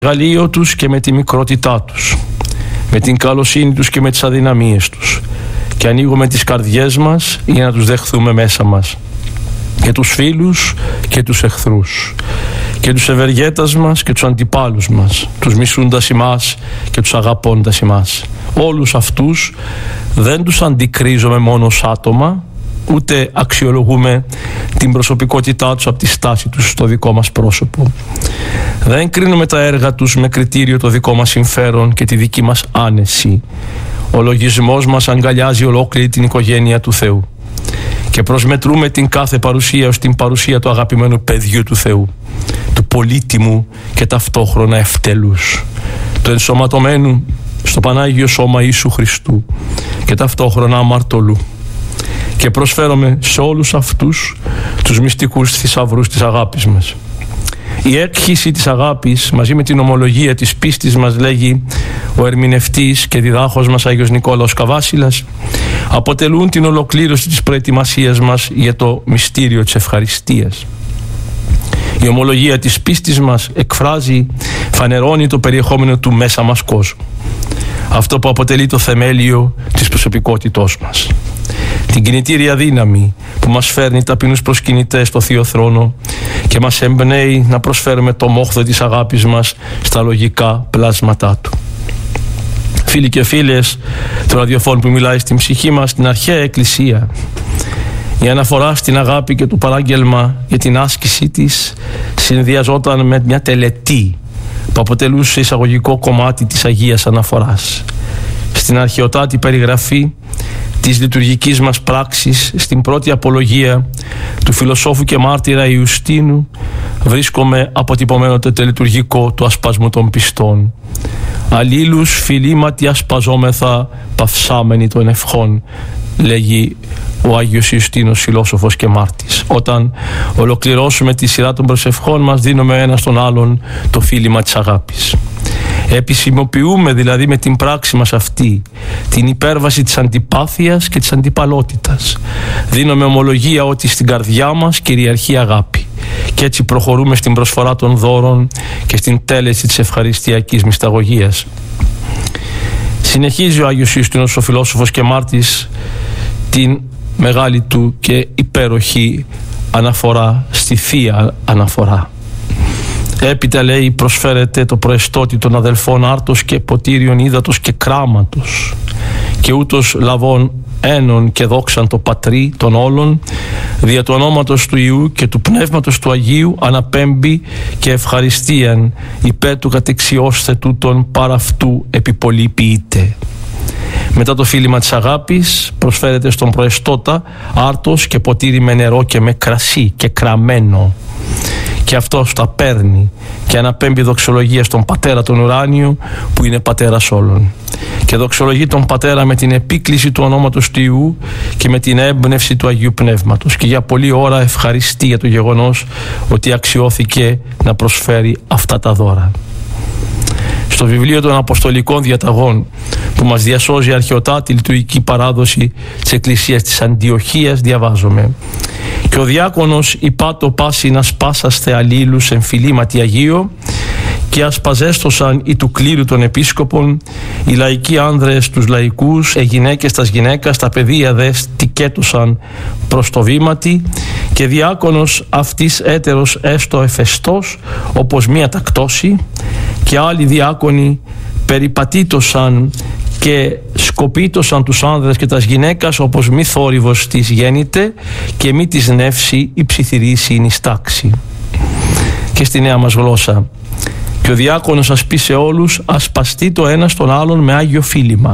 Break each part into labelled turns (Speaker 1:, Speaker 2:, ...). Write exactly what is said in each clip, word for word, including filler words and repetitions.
Speaker 1: μεγαλείο τους και με τη μικρότητά τους, με την καλοσύνη τους και με τις αδυναμίες τους, και ανοίγουμε τις καρδιές μας για να τους δεχθούμε μέσα μας, και τους φίλους και τους εχθρούς, και τους ευεργέτας μας και τους αντιπάλους μας, τους μισούντας ημάς και τους αγαπώντας ημάς. Όλους αυτούς δεν τους αντικρίζουμε μόνο ως άτομα, ούτε αξιολογούμε την προσωπικότητά τους από τη στάση τους στο δικό μας πρόσωπο. Δεν κρίνουμε τα έργα τους με κριτήριο το δικό μας συμφέρον και τη δική μας άνεση. Ο λογισμός μας αγκαλιάζει ολόκληρη την οικογένεια του Θεού και προσμετρούμε την κάθε παρουσία ως την παρουσία του αγαπημένου παιδιού του Θεού, του πολύτιμου και ταυτόχρονα ευτελούς, του ενσωματωμένου στο Πανάγιο Σώμα Ιησού Χριστού και ταυτόχρονα αμαρτωλού. Και προσφέρομαι σε όλους αυτούς τους μυστικούς θησαυρούς της αγάπης μας. Η έκχυση της αγάπης μαζί με την ομολογία της πίστης μας, λέγει ο ερμηνευτής και διδάχος μας Άγιος Νικόλαος Καβάσιλας, αποτελούν την ολοκλήρωση της προετοιμασίας μας για το μυστήριο της ευχαριστίας. Η ομολογία της πίστης μας εκφράζει, φανερώνει το περιεχόμενο του μέσα μας κόσμου, αυτό που αποτελεί το θεμέλιο της προσωπικότητός μας, την κινητήρια δύναμη που μας φέρνει ταπεινούς προσκυνητές στο Θείο Θρόνο και μας εμπνέει να προσφέρουμε το μόχθο της αγάπης μας στα λογικά πλάσματά του. Φίλοι και φίλες του ραδιοφώνου που μιλάει στην ψυχή μας, στην αρχαία Εκκλησία η αναφορά στην αγάπη και το παράγγελμα για την άσκηση της συνδυαζόταν με μια τελετή που αποτελούσε εισαγωγικό κομμάτι της Αγίας Αναφοράς. Στην αρχαιοτάτη περιγραφή της λειτουργικής μας πράξης, στην πρώτη απολογία του φιλοσόφου και μάρτυρα Ιουστίνου, βρίσκομαι αποτυπωμένο το τελετουργικό του ασπασμού των πιστών. Αλλήλους φιλήματι ασπαζόμεθα παυσάμενοι των ευχών, λέγει ο Άγιος Ιουστίνος, φιλόσοφος και μάρτης. Όταν ολοκληρώσουμε τη σειρά των προσευχών μας, δίνουμε ένα στον άλλον το φίλημα της αγάπης. Επισημοποιούμε δηλαδή με την πράξη μας αυτή την υπέρβαση της αντιπάθειας και της αντιπαλότητας. Δίνουμε ομολογία ότι στην καρδιά μας κυριαρχεί αγάπη, και έτσι προχωρούμε στην προσφορά των δώρων και στην τέλεση της ευχαριστιακής μυσταγωγίας. Συνεχίζει ο Άγιος Ιουστίνος, ο φιλόσοφος και μάρτης, την μεγάλη του και υπέροχη αναφορά στη Θεία Αναφορά. Έπειτα, λέει, προσφέρεται το προεστώτη των αδελφών άρτος και ποτήριον ύδατος και κράματος, και ούτως λαβών ένων και δόξαν το Πατρί των όλων, δια του ονόματος του Υιού και του Πνεύματος του Αγίου αναπέμπει και ευχαριστίαν υπέρ του κατεξιώσθε τούτον παρά αυτού επιπολιποιείται. Μετά το φίλημα της αγάπης προσφέρεται στον προεστώτα άρτος και ποτήρι με νερό και με κρασί και κραμένο, και αυτός τα παίρνει και αναπέμπει δοξολογία στον Πατέρα τον ουράνιο που είναι Πατέρας όλων, και δοξολογεί τον Πατέρα με την επίκληση του ονόματος του Υιού και με την έμπνευση του Αγίου Πνεύματος, και για πολλή ώρα ευχαριστεί για το γεγονός ότι αξιώθηκε να προσφέρει αυτά τα δώρα. Στο βιβλίο των Αποστολικών Διαταγών που μας διασώζει η αρχαιοτάτη λειτουργική παράδοση της Εκκλησίας της Αντιοχίας, διαβάζουμε: «Και ο διάκονος υπάτο πάση να σπάσαστε αλλήλους εν φιλήματι Αγίο, και ασπαζέστοσαν οι του κλήρου των επίσκοπων, οι λαϊκοί άνδρες τους λαϊκούς, οι γυναίκες τας γυναίκας, τα παιδεία δε στικέτωσαν προς το βήματι, και διάκονος αυτής έτερος έστω εφεστός, όπως μία τακτώση, και άλλοι διάκονοι περιπατήτωσαν και σκοπίτωσαν τους άνδρες και τας γυναίκας, όπως μη θόρυβος της γέννηται και μη της νεύση η ψιθυρίσει είναι τάξη». Και στη νέα μας γλώσσα: «Και ο διάκονος ας πει σε όλους, ασπαστεί το ένα στον άλλον με άγιο φίλημα,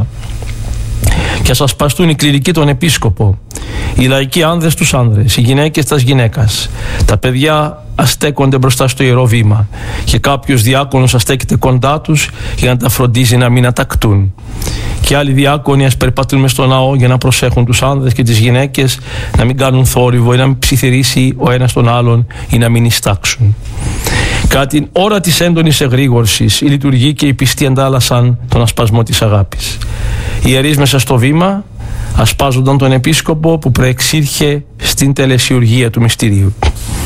Speaker 1: και ας ασπαστούν οι κληρικοί τον επίσκοπο, οι λαϊκοί άνδρες τους άνδρες, οι γυναίκες τας γυναίκας, τα παιδιά ας στέκονται μπροστά στο ιερό βήμα, και κάποιος διάκονος ας στέκεται κοντά τους για να τα φροντίζει να μην ατακτούν, και άλλοι διάκονοι ας περπατούν μες στο ναό για να προσέχουν τους άνδρες και τις γυναίκες να μην κάνουν θόρυβο ή να μην ψιθυρίσει ο ένας τον άλλον ή να μην ιστάξουν». Κατά την ώρα της έντονης εγρήγορσης, η λειτουργοί και οι πιστοί αντάλλασαν τον ασπασμό της αγάπης. Οι ιερείς μέσα στο βήμα ασπάζονταν τον επίσκοπο που προεξήρχε στην τελεσιουργία του μυστηρίου.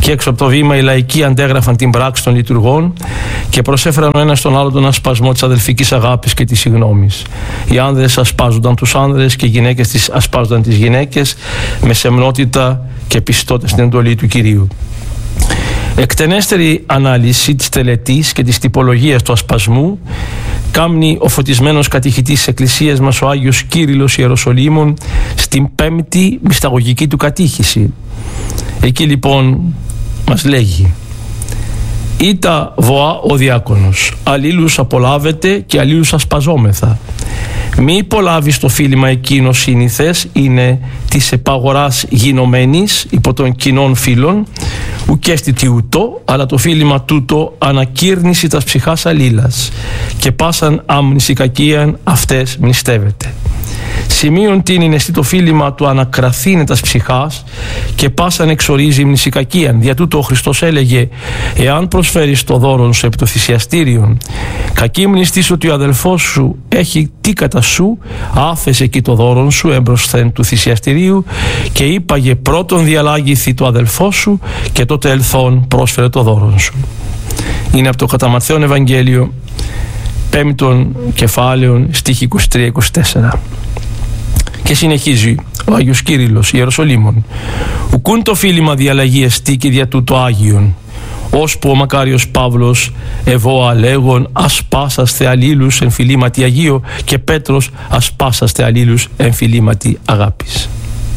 Speaker 1: Και έξω από το βήμα οι λαϊκοί αντέγραφαν την πράξη των λειτουργών και προσέφεραν ο ένας στον άλλο τον ασπασμό της αδελφικής αγάπης και της συγγνώμης. Οι άνδρες ασπάζονταν τους άνδρες και οι γυναίκες τις ασπάζονταν τις γυναίκες με σεμνότητα και πιστότητα στην εντολή του Κυρίου. Εκτενέστερη ανάλυση της τελετής και της τυπολογίας του ασπασμού κάμνει ο φωτισμένος κατηχητής της Εκκλησίας μας ο Άγιος Κύριλλος Ιεροσολύμων στην πέμπτη μυσταγωγική του κατήχηση. Εκεί λοιπόν μας λέγει: «Ήτα βοά ο διάκονος, αλλήλους απολάβετε και αλλήλους ασπαζόμεθα. Μη υπολάβεις το φίλημα εκείνο σύνηθες, είναι της επαγοράς γινωμένης υπό των κοινών φίλων, ουκέστη τι ούτω, αλλά το φίλημα τούτο ανακύρνηση τας ψυχάς αλλήλας και πάσαν άμνηση κακίαν αυτές μνηστεύεται. Σημείων την είναι στη το φίλημα του ανακραθήνε τας ψυχάς και πάσαν εξορίζει μνησικακίαν. Δια τούτο ο Χριστός έλεγε: εάν προσφέρεις το δώρον σου επί το θυσιαστήριον, κακή μνηστής ότι ο αδελφός σου έχει τι κατά σου, άφεσε εκεί το δώρον σου έμπροσθεν του θυσιαστηρίου και είπαγε πρώτον διαλάγηθη το αδελφό σου και τότε ελθόν πρόσφερε το δώρον σου». Είναι από το κατά Ματθαίον Ευαγγέλιο, πέμπτον κεφάλαιον, στίχη είκοσι τρία είκοσι τέσσερα. Και συνεχίζει ο Άγιος Κύριλλος Ιεροσολύμων: «Ουκούν το φίλημα διαλλαγή εστί και δια τούτο Άγιον, ώσπου ο μακάριος Παύλος ευώα λέγον ασπάσαστε αλλήλους εν φιλήματι Αγίο και Πέτρος ασπάσαστε αλλήλους εν φιλήματι αγάπης».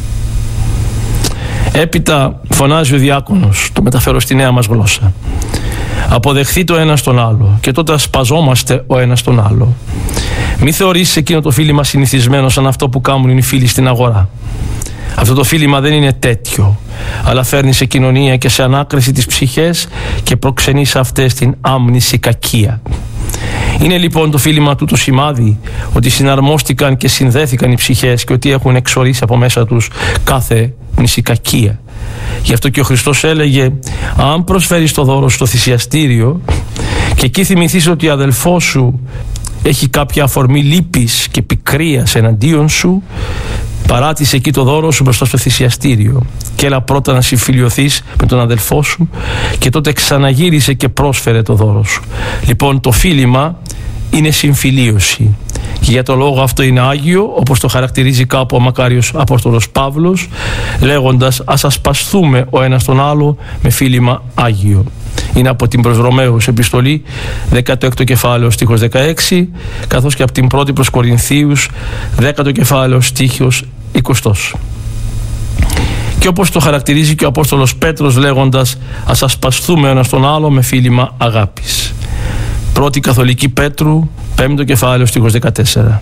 Speaker 1: Έπειτα φωνάζει ο διάκονος, το μεταφέρω στη νέα μας γλώσσα: «Αποδεχθεί το ένα στον άλλο και τότε ασπαζόμαστε ο ένας τον άλλο. Μη θεωρήσεις εκείνο το φίλημα συνηθισμένο σαν αυτό που κάνουν οι φίλοι στην αγορά. Αυτό το φίλημα δεν είναι τέτοιο, αλλά φέρνει σε κοινωνία και σε ανάκριση τις ψυχές και προξενεί σε αυτές την άμνηση κακία. Είναι λοιπόν το φίλημα του το σημάδι ότι συναρμόστηκαν και συνδέθηκαν οι ψυχές και ότι έχουν εξορίσει από μέσα τους κάθε μνησικακία. Γι' αυτό και ο Χριστός έλεγε: αν προσφέρεις το δώρο στο θυσιαστήριο και εκεί θυμηθείς ότι ο αδελφός σου έχει κάποια αφορμή λύπης και πικρίας εναντίον σου, παράτησε εκεί το δώρο σου μπροστά στο θυσιαστήριο και έλα πρώτα να συμφιλιωθείς με τον αδελφό σου και τότε ξαναγύρισε και πρόσφερε το δώρο σου. Λοιπόν, το φίλημα είναι συμφιλίωση και για το λόγο αυτό είναι Άγιο, όπως το χαρακτηρίζει κάπου ο μακάριος Απόστολος Παύλος λέγοντας: ας ασπασθούμε ο ένας τον άλλο με φίλημα Άγιο. Είναι από την προς Ρωμαίους επιστολή δέκατο έκτο κεφάλαιο στίχος δεκαέξι, καθώς και από την πρώτη προς Κορινθίους δέκατο κεφάλαιο στίχος είκοσι. Και όπως το χαρακτηρίζει και ο Απόστολος Πέτρος λέγοντας: ας ασπασθούμε ο ένας τον άλλο με φίλημα αγάπης. Πρώτη Καθολική Πέτρου πέμπτο κεφάλαιο στίχος δεκατέσσερα.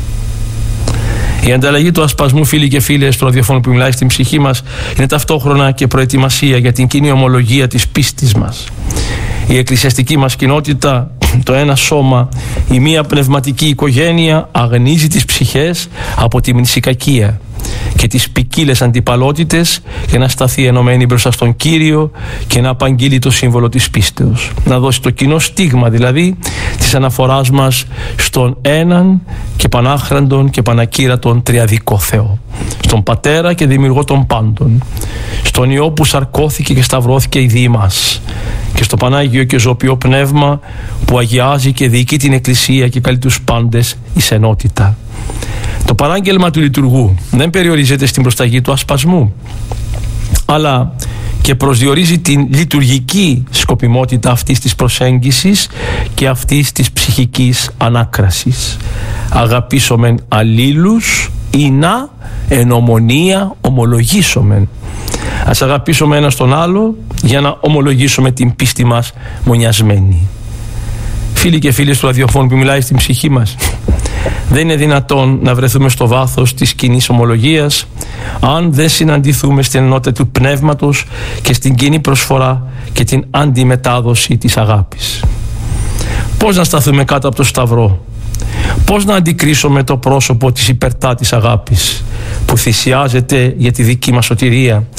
Speaker 1: Η ανταλλαγή του ασπασμού, φίλοι και φίλες, στο ραδιοφώνο που μιλάει στην ψυχή μας, είναι ταυτόχρονα και προετοιμασία για την κοινή ομολογία της πίστης μας. Η εκκλησιαστική μας κοινότητα, το ένα σώμα, η μία πνευματική οικογένεια, αγνίζει τις ψυχές από τη μνησικακία και τις ποικίλες αντιπαλότητες για να σταθεί ενωμένη μπροστά στον Κύριο και να απαγγείλει το σύμβολο της πίστεως. Να δώσει το κοινό στίγμα δηλαδή της αναφοράς μας στον έναν και πανάχραντον και πανακύρατον τριαδικό Θεό, στον Πατέρα και Δημιουργό των πάντων, στον Υιό που σαρκώθηκε και σταυρώθηκε ειδί ημάς, και στο Πανάγιο και Ζωοποιό Πνεύμα που αγιάζει και διοικεί την Εκκλησία και καλεί τους πάντες εις ενότητα. Το παράγγελμα του λειτουργού δεν περιορίζεται στην προσταγή του ασπασμού, αλλά και προσδιορίζει την λειτουργική σκοπιμότητα αυτής της προσέγγισης και αυτής της ψυχικής ανάκρασης. Αγαπήσομεν αλλήλους ή να εν ομονία ομολογήσομεν. Ας αγαπήσουμε ένα τον άλλο για να ομολογήσουμε την πίστη μας μονιασμένη. Φίλοι και φίλες του ραδιοφώνου που μιλάει στην ψυχή μας, δεν είναι δυνατόν να βρεθούμε στο βάθος της κοινής ομολογίας αν δεν συναντηθούμε στην ενότητα του πνεύματος και στην κοινή προσφορά και την αντιμετάδοση της αγάπης. Πώς να σταθούμε κάτω από το σταυρό, πώς να αντικρίσουμε το πρόσωπο της υπερτάτης αγάπης που θυσιάζεται για τη δική μας σωτηρία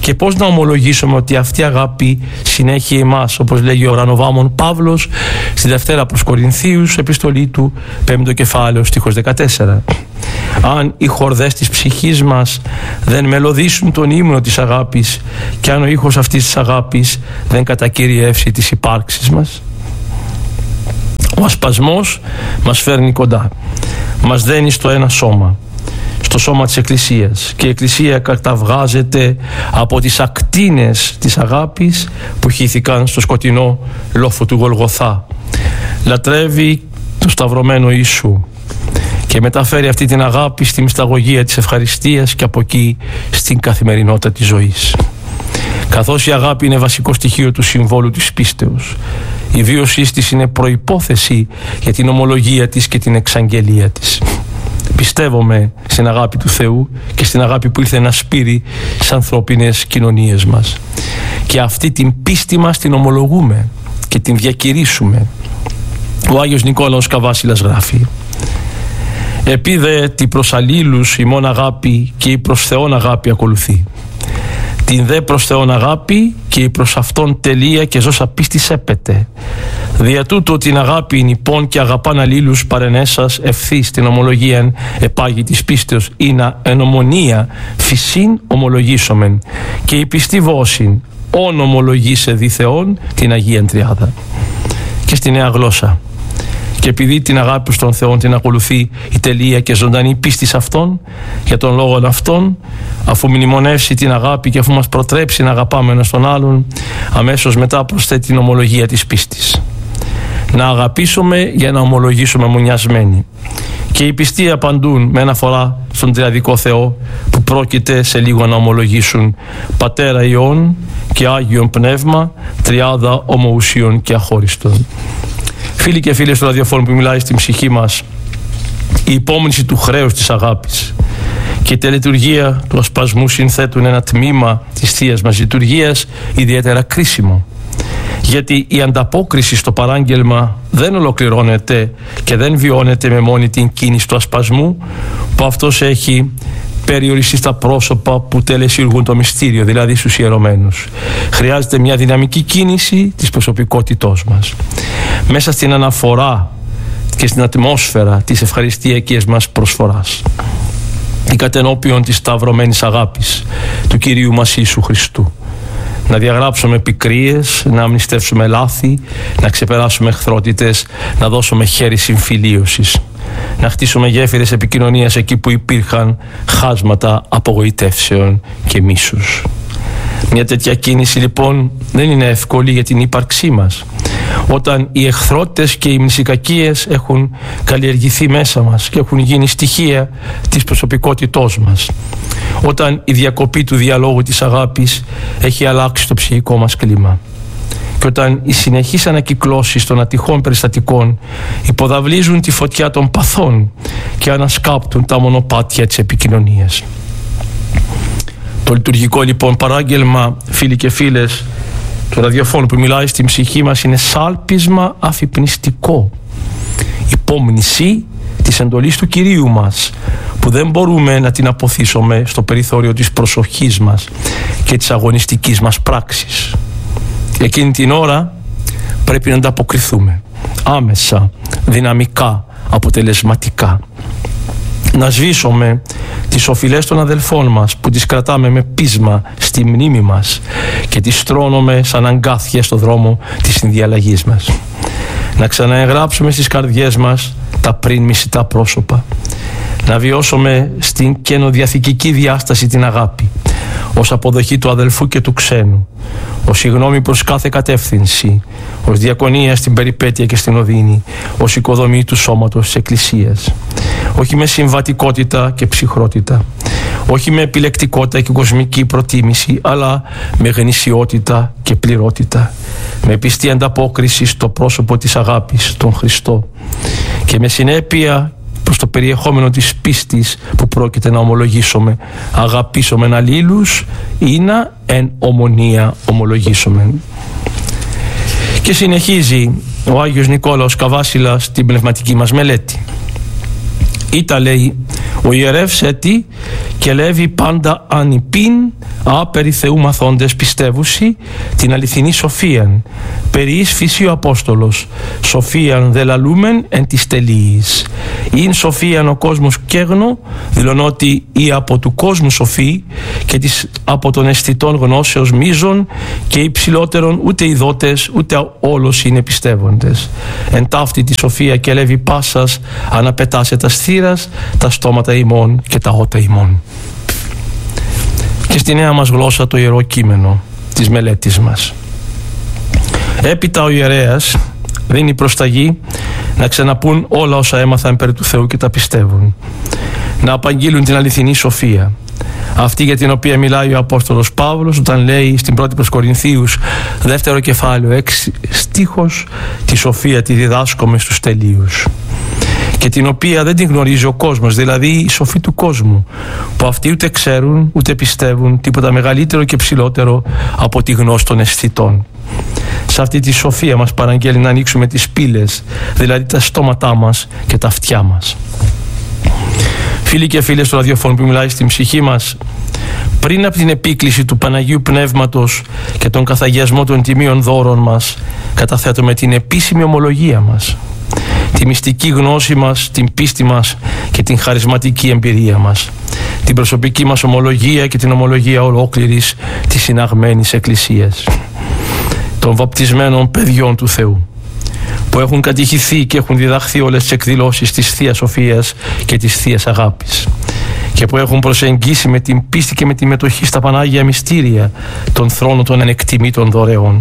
Speaker 1: και πώς να ομολογήσουμε ότι αυτή η αγάπη συνέχει εμάς, όπως λέγει ο ουρανοβάμων Παύλος στη Δευτέρα προς Κορινθίους, επιστολή του, πέμπτο κεφάλαιο, στίχος δεκατέσσερα. Αν οι χορδές της ψυχής μας δεν μελωδήσουν τον ύμνο της αγάπης και αν ο ήχος αυτής της αγάπης δεν κατακυριεύσει τις υπάρξεις μας. Ο ασπασμός μας φέρνει κοντά, μας δένει στο ένα σώμα, στο σώμα της Εκκλησίας, και η Εκκλησία καταβγάζεται από τις ακτίνες της αγάπης που χύθηκαν στο σκοτεινό λόφο του Γολγοθά. Λατρεύει το σταυρωμένο Ιησού και μεταφέρει αυτή την αγάπη στη μυσταγωγία της ευχαριστίας και από εκεί στην καθημερινότητα της ζωής. Καθώς η αγάπη είναι βασικό στοιχείο του συμβόλου της πίστεως, η βίωσή της είναι προϋπόθεση για την ομολογία της και την εξαγγελία της. Πιστεύομαι στην αγάπη του Θεού και στην αγάπη που ήρθε να σπείρει στις ανθρώπινες κοινωνίες μας, και αυτή την πίστη μας την ομολογούμε και την διακηρύσουμε. Ο Άγιος Νικόλαος Καβάσιλας γράφει: «Επί τι προς αλλήλους ημών αγάπη και η προς Θεόν αγάπη ακολουθεί. Την δε προς Θεόν αγάπη και η προς Αυτόν τελεία και ζώσα πίστης έπεται. Δια τούτο την αγάπη νηπών και αγαπάν αλλήλους παρενέσας ευθύς την ομολογίαν επάγει της πίστεως είναι εν ομονία φυσίν ομολογήσομεν και η πιστή βόσιν όν ομολογήσε δι Θεόν την Αγίαν Τριάδα». Και στη Νέα Γλώσσα: «Και επειδή την αγάπη στον Θεό την ακολουθεί η τελεία και ζωντανή πίστη σε Αυτόν, για τον λόγο αυτόν, αφού μνημονεύσει την αγάπη και αφού μας προτρέψει να αγαπάμε ένας τον άλλον, αμέσως μετά προσθέτει την ομολογία της πίστης. Να αγαπήσουμε για να ομολογήσουμε μονιασμένοι. Και οι πιστοί απαντούν με αναφορά στον τριαδικό Θεό που πρόκειται σε λίγο να ομολογήσουν Πατέρα Υιόν και Άγιον Πνεύμα, τριάδα ομοουσίων και αχώριστον». Φίλοι και φίλες του ραδιοφώνου που μιλάει στην ψυχή μας, η υπόμνηση του χρέους της αγάπης και η τελετουργία του ασπασμού συνθέτουν ένα τμήμα της θείας μας λειτουργίας ιδιαίτερα κρίσιμο. Γιατί η ανταπόκριση στο παράγγελμα δεν ολοκληρώνεται και δεν βιώνεται με μόνη την κίνηση του ασπασμού που αυτός έχει περιοριστεί στα πρόσωπα που τελεσιουργούν το μυστήριο, δηλαδή στους ιερωμένους. Χρειάζεται μια δυναμική κίνηση της προσωπικότητός μας. Μέσα στην αναφορά και στην ατμόσφαιρα της ευχαριστιακής μας προσφοράς. Η κατενόπιον της σταυρωμένης αγάπης του Κυρίου μας Ιησού Χριστού. Να διαγράψουμε πικρίες, να αμνηστεύσουμε λάθη, να ξεπεράσουμε εχθρότητες, να δώσουμε χέρι συμφιλίωσης. Να χτίσουμε γέφυρες επικοινωνίας εκεί που υπήρχαν χάσματα απογοητεύσεων και μίσους. Μια τέτοια κίνηση λοιπόν δεν είναι εύκολη για την ύπαρξή μας. Όταν οι εχθρότητες και οι μνησικακίες έχουν καλλιεργηθεί μέσα μας και έχουν γίνει στοιχεία της προσωπικότητός μας. Όταν η διακοπή του διαλόγου της αγάπης έχει αλλάξει το ψυχικό μας κλίμα. Και όταν οι συνεχείς ανακυκλώσεις των ατυχών περιστατικών υποδαβλίζουν τη φωτιά των παθών και ανασκάπτουν τα μονοπάτια της επικοινωνίας. Το λειτουργικό λοιπόν παράγγελμα, φίλοι και φίλες του ραδιοφώνου που μιλάει στην ψυχή μας, είναι σάλπισμα αφυπνιστικό. Υπόμνηση της εντολής του Κυρίου μας, που δεν μπορούμε να την αποθήσουμε στο περιθώριο της προσοχής μας και της αγωνιστικής μας πράξης. Εκείνη την ώρα πρέπει να ανταποκριθούμε άμεσα, δυναμικά, αποτελεσματικά. Να σβήσουμε τις οφειλές των αδελφών μας που τις κρατάμε με πείσμα στη μνήμη μας και τις στρώνουμε σαν αγκάθια στο δρόμο της συνδιαλλαγής μας. Να ξαναεγράψουμε στις καρδιές μας τα πριν μισητά πρόσωπα. Να βιώσουμε στην καινοδιαθηκική διάσταση την αγάπη ως αποδοχή του αδελφού και του ξένου, ως συγγνώμη προς κάθε κατεύθυνση, ως διακονία στην περιπέτεια και στην οδύνη, ως οικοδομή του σώματος της Εκκλησίας. Όχι με συμβατικότητα και ψυχρότητα, όχι με επιλεκτικότητα και κοσμική προτίμηση, αλλά με γνησιότητα και πληρότητα, με πιστή ανταπόκριση στο πρόσωπο της αγάπης, τον Χριστό, και με συνέπεια προς το περιεχόμενο της πίστης που πρόκειται να ομολογήσουμε. Αγαπήσομεν αλλήλους είναι εν ομονία ομολογήσομεν. Και συνεχίζει ο Άγιος Νικόλαος Καβάσιλας την πνευματική μας μελέτη. Ήτα, λέει, Ο ιερεύς έτι και λέβει πάντα ανυπήν άπερι Θεού μαθόντες πιστεύουσι την αληθινή σοφίαν, περί εις φύσι ο Απόστολος, σοφίαν δε λαλούμεν εν της τελείης. Ειν σοφίαν ο κόσμος καίγνω, δηλώνω ότι ή από του κόσμου σοφή και της από των αισθητών γνώσεως μίζων και υψηλότερων ούτε ειδότες ούτε όλος είναι πιστεύοντες. Εν ταύτη τη σοφία και λέβει πάσας αναπετάσε τα στήρας, τα στόματα ημών και τα ότα ημών. Και στη νέα μας γλώσσα το ιερό κείμενο της μελέτης μας. Έπειτα ο ιερέας δίνει προσταγή να ξαναπούν όλα όσα έμαθαν περί του Θεού και τα πιστεύουν. Να απαγγείλουν την αληθινή σοφία, αυτή για την οποία μιλάει ο Απόστολος Παύλος όταν λέει στην πρώτη προς Κορινθίους δεύτερο κεφάλαιο έξι στίχος, τη σοφία τη διδάσκομαι στους τελείους, και την οποία δεν την γνωρίζει ο κόσμος, δηλαδή η σοφή του κόσμου, που αυτοί ούτε ξέρουν ούτε πιστεύουν τίποτα μεγαλύτερο και ψηλότερο από τη γνώση των αισθητών. Σε αυτή τη σοφία μας παραγγέλει να ανοίξουμε τις πύλες, δηλαδή τα στόματά μας και τα αυτιά μας. Φίλοι και φίλες του ραδιοφώνου που μιλάει στην ψυχή μας, πριν από την επίκληση του Παναγίου Πνεύματος και τον καθαγιασμό των τιμίων δώρων μας, καταθέτουμε την επίσημη ομολογία μας, τη μυστική γνώση μας, την πίστη μας και την χαρισματική εμπειρία μας, την προσωπική μας ομολογία και την ομολογία ολόκληρης της συναγμένης Εκκλησίας, των βαπτισμένων παιδιών του Θεού, που έχουν κατηχηθεί και έχουν διδαχθεί όλες τις εκδηλώσεις της Θείας Σοφίας και της Θείας Αγάπης και που έχουν προσεγγίσει με την πίστη και με τη μετοχή στα Πανάγια Μυστήρια τον θρόνο των ανεκτιμήτων δωρεών.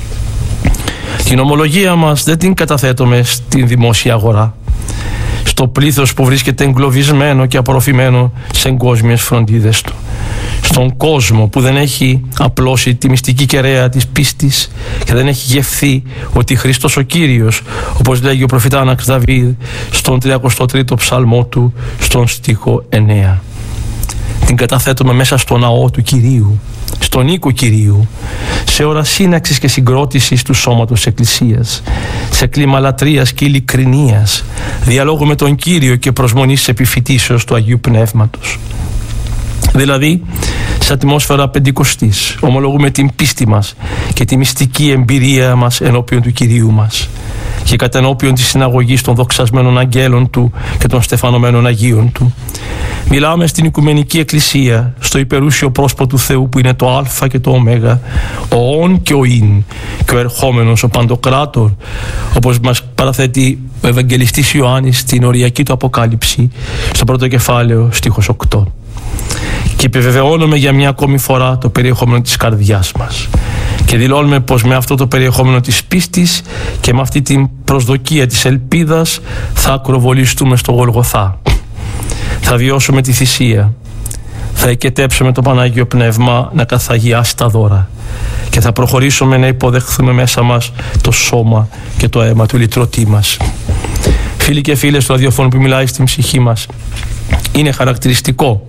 Speaker 1: Την ομολογία μας δεν την καταθέτουμε στην δημόσια αγορά, στο πλήθος που βρίσκεται εγκλωβισμένο και απορροφημένο σε εγκόσμιες φροντίδες του, στον κόσμο που δεν έχει απλώσει τη μυστική κεραία της πίστης και δεν έχει γευθεί ότι Χριστός ο Κύριος, όπως λέγει ο προφητάναξ Δαβίδ στον τριακοστό τρίτο ψαλμό του στον στίχο εννέα. Την καταθέτουμε μέσα στο ναό του Κυρίου, στον οίκο Κυρίου, σε ώρα σύναξης και συγκρότησης του σώματος της Εκκλησίας, σε κλίμα λατρείας και ειλικρινίας, διαλόγου με τον Κύριο και προσμονής επιφυτίσεως του Αγίου Πνεύματος. Δηλαδή, σε ατμόσφαιρα πεντηκοστής, ομολογούμε την πίστη μας και τη μυστική εμπειρία μας ενώπιον του Κυρίου μας και κατά ενώπιον της συναγωγής των δοξασμένων αγγέλων Του και των στεφανωμένων Αγίων Του. Μιλάμε στην Οικουμενική Εκκλησία, στο υπερούσιο πρόσωπο του Θεού που είναι το Α και το Ω, ο Ον και ο Ιν, και ο ερχόμενος, ο Παντοκράτορ, όπως μας παραθέτει ο Ευαγγελιστής Ιωάννης στην οριακή του Αποκάλυψη, στο πρώτο κεφάλαιο, στίχος οκτώ. Και επιβεβαιώνουμε για μια ακόμη φορά το περιεχόμενο της καρδιάς μας και δηλώνουμε πως με αυτό το περιεχόμενο της πίστης και με αυτή την προσδοκία της ελπίδας θα ακροβολιστούμε στο Γολγοθά, θα βιώσουμε τη θυσία, θα εκετέψουμε το Πανάγιο Πνεύμα να καθαγιάσει τα δώρα και θα προχωρήσουμε να υποδεχθούμε μέσα μας το σώμα και το αίμα του λυτρωτή μας. Φίλοι και φίλες του ραδιοφώνου που μιλάει στην ψυχή μας, είναι χαρακτηριστικό